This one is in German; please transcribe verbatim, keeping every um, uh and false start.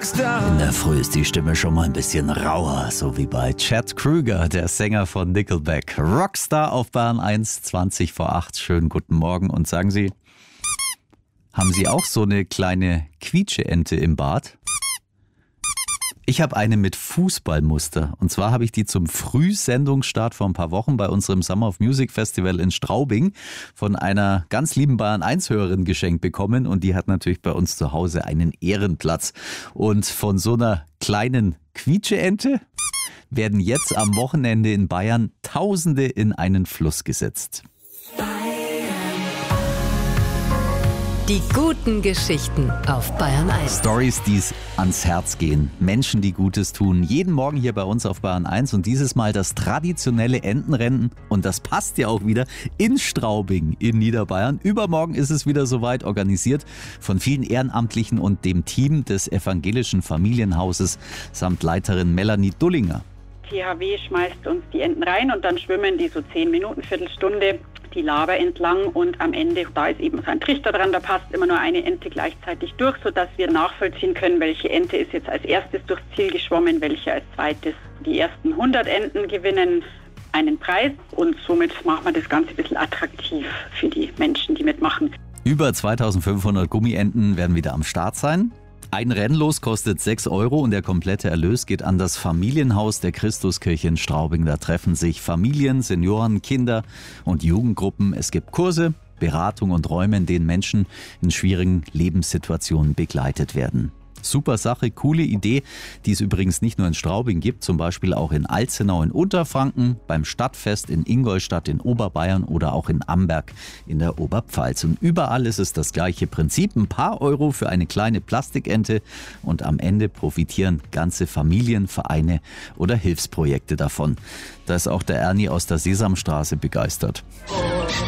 Rockstar. In der Früh ist die Stimme schon mal ein bisschen rauer, so wie bei Chad Kroeger, der Sänger von Nickelback. Rockstar auf Bayern eins, zwanzig vor acht. Schönen guten Morgen. Und sagen Sie, haben Sie auch so eine kleine Quietscheente im Bad? Ich habe eine mit Fußballmuster. Und zwar habe ich die zum Frühsendungsstart vor ein paar Wochen bei unserem Summer of Music Festival in Straubing von einer ganz lieben Bayern eins Hörerin geschenkt bekommen. Und die hat natürlich bei uns zu Hause einen Ehrenplatz. Und von so einer kleinen Quietscheente werden jetzt am Wochenende in Bayern Tausende in einen Fluss gesetzt. Die guten Geschichten auf Bayern eins. Stories, die es ans Herz gehen. Menschen, die Gutes tun. Jeden Morgen hier bei uns auf Bayern eins und dieses Mal das traditionelle Entenrennen. Und das passt ja auch wieder in Straubing in Niederbayern. Übermorgen ist es wieder soweit, organisiert von vielen Ehrenamtlichen und dem Team des Evangelischen Familienhauses samt Leiterin Melanie Dullinger. T H W schmeißt uns die Enten rein und dann schwimmen die so zehn Minuten, Viertelstunde die Laber entlang und am Ende, da ist eben so ein Trichter dran, da passt immer nur eine Ente gleichzeitig durch, sodass wir nachvollziehen können, welche Ente ist jetzt als erstes durchs Ziel geschwommen, welche als zweites. Die ersten hundert Enten gewinnen einen Preis und somit machen wir das Ganze ein bisschen attraktiv für die Menschen, die mitmachen. Über zweitausendfünfhundert Gummienten werden wieder am Start sein. Ein Rennlos kostet sechs Euro und der komplette Erlös geht an das Familienhaus der Christuskirche in Straubing. Da treffen sich Familien, Senioren, Kinder und Jugendgruppen. Es gibt Kurse, Beratung und Räume, in denen Menschen in schwierigen Lebenssituationen begleitet werden. Super Sache, coole Idee, die es übrigens nicht nur in Straubing gibt, zum Beispiel auch in Alzenau in Unterfranken, beim Stadtfest in Ingolstadt in Oberbayern oder auch in Amberg in der Oberpfalz. Und überall ist es das gleiche Prinzip, ein paar Euro für eine kleine Plastikente und am Ende profitieren ganze Familien, Vereine oder Hilfsprojekte davon. Da ist auch der Ernie aus der Sesamstraße begeistert.